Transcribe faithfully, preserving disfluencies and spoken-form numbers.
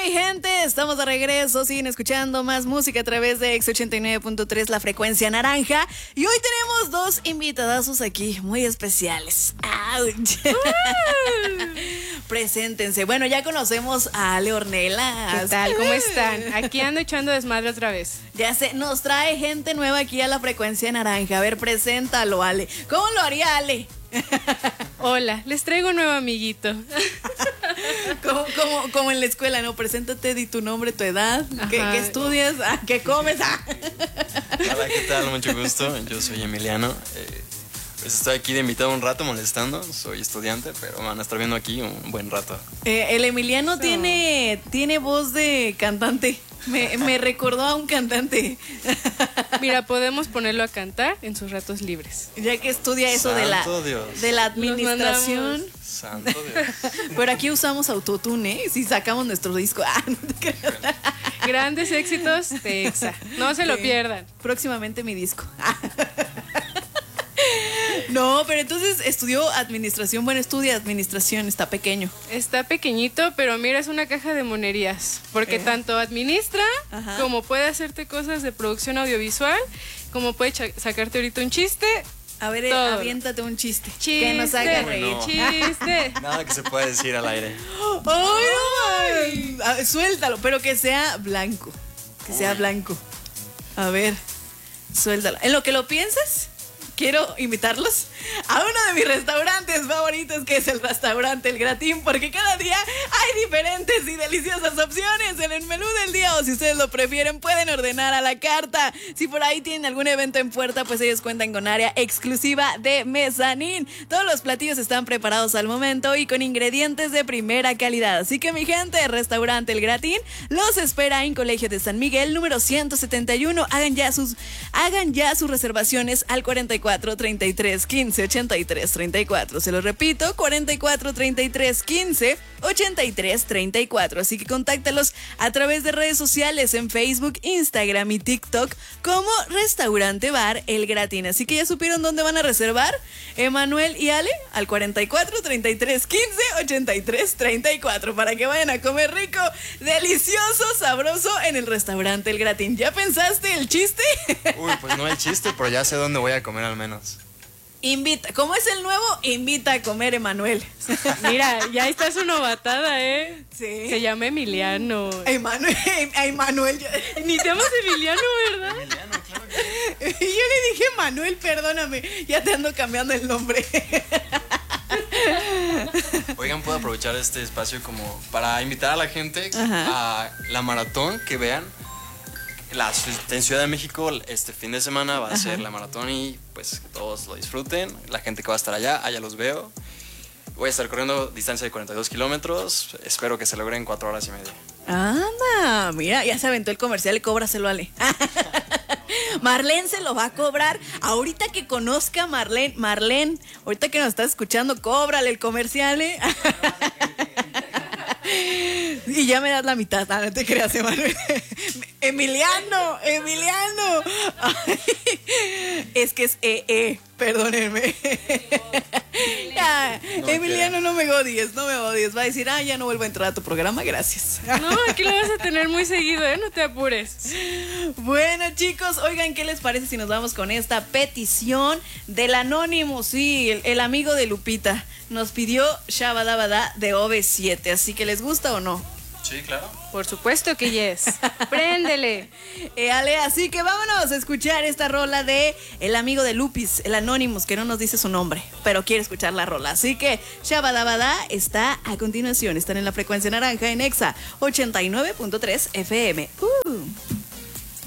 mi gente? Estamos de regreso, siguen escuchando más música a través de X ochenta y nueve punto tres, la frecuencia naranja. Y hoy tenemos dos invitadazos aquí, muy especiales. ¡Auch! Preséntense. Bueno, ya conocemos a Ale Ornelas. ¿Qué tal? ¿Cómo están? Aquí ando echando desmadre otra vez. Ya sé, nos trae gente nueva aquí a la frecuencia naranja. A ver, preséntalo, Ale. ¿Cómo lo haría Ale? Hola, les traigo un nuevo amiguito. Como, como, como en la escuela, ¿no? Preséntate, di tu nombre, tu edad, qué, qué estudias, ah, qué comes. Ah. Hola, ¿qué tal? Mucho gusto. Yo soy Emiliano. Eh, pues estoy aquí de invitado un rato molestando. Soy estudiante, pero van a estar viendo aquí un buen rato. Eh, el Emiliano no. tiene, tiene voz de cantante. Me, me recordó a un cantante. Mira, podemos ponerlo a cantar en sus ratos libres. Ya que estudia eso Santo de la, Dios. de la administración. Santo Dios. Pero aquí usamos autotune, ¿eh? Si sacamos nuestro disco. Ah, no te creas. Grandes éxitos de Exa. No se lo sí. pierdan. Próximamente mi disco. No, pero entonces estudió administración. Bueno, estudia administración, está pequeño. Está pequeñito, pero mira, es una caja de monerías. Porque ¿Eh? tanto administra, Ajá. como puede hacerte cosas de producción audiovisual, como puede sacarte ahorita un chiste. A ver, eh, aviéntate un chiste, chiste. Que nos haga reír. No. Chiste. Nada que se pueda decir al aire. ¡Ay, no! A, suéltalo, pero que sea blanco. Que Uy. sea blanco. A ver, suéltalo. En lo que lo piensas, quiero invitarlos a uno de mis restaurantes favoritos, que es el restaurante El Gratín, porque cada día hay diferentes y deliciosas opciones en el menú del día, o si ustedes lo prefieren pueden ordenar a la carta. Si por ahí tienen algún evento en puerta, pues ellos cuentan con área exclusiva de mezanín. Todos los platillos están preparados al momento y con ingredientes de primera calidad. Así que mi gente, restaurante El Gratín los espera en Colegio de San Miguel, número ciento setenta y uno. Hagan ya sus, hagan ya sus reservaciones al cuarenta y cuatro, treinta y tres, quince, ochenta y tres, treinta y cuatro. Se lo repito, cuarenta y cuatro, treinta y tres, quince, ochenta y tres, treinta y cuatro. Así que contáctalos a través de redes sociales en Facebook, Instagram y TikTok como Restaurante Bar El Gratín. Así que ya supieron dónde van a reservar, Emanuel y Ale, al cuarenta y cuatro, treinta y tres, quince, ochenta y tres, treinta y cuatro, para que vayan a comer rico, delicioso, sabroso en el Restaurante El Gratín. ¿Ya pensaste el chiste? Uy, pues no hay chiste, pero ya sé dónde voy a comer al menos. Invita, ¿cómo es el nuevo? Invita a comer, Emanuel. Mira, ya está su novatada, ¿eh? Sí. Se llama Emiliano. Emanuel, Emanuel. Ni te llamas Emiliano, ¿verdad? Emiliano, claro que sí. Yo le dije Manuel, perdóname, ya te ando cambiando el nombre. Oigan, puedo aprovechar este espacio como para invitar a la gente Ajá. a la maratón, que vean. La, en Ciudad de México este fin de semana va a Ajá. ser la maratón y pues todos lo disfruten. La gente que va a estar allá, allá los veo. Voy a estar corriendo distancia de cuarenta y dos kilómetros. Espero que se logre en cuatro horas y media. Anda, mira, ya se aventó el comercial y cóbraselo, Ale. Marlene se lo va a cobrar. Ahorita que conozca a Marlene, Marlene, ahorita que nos está escuchando, cóbrale el comercial, ¿eh? Y ya me das la mitad, ah, no te creas, Emanuel. Emiliano, Emiliano. Ay, es que es E E, perdónenme. Ya, no, Emiliano, no me odies, no me odies. Va a decir, ah, ya no vuelvo a entrar a tu programa, gracias. No, aquí lo vas a tener muy seguido, ¿eh? No te apures. Bueno, chicos, oigan, ¿qué les parece si nos vamos con esta petición del anónimo? Sí, el, el amigo de Lupita nos pidió Shabadabada de O V siete, así que ¿les gusta o no? Sí, claro. Por supuesto que yes. Préndele. Eh, Ale, así que vámonos a escuchar esta rola de el amigo de Lupis, el Anonymous, que no nos dice su nombre, pero quiere escuchar la rola. Así que Shabadabada está a continuación. Están en la frecuencia naranja en Exa ochenta y nueve punto tres F M. Uh.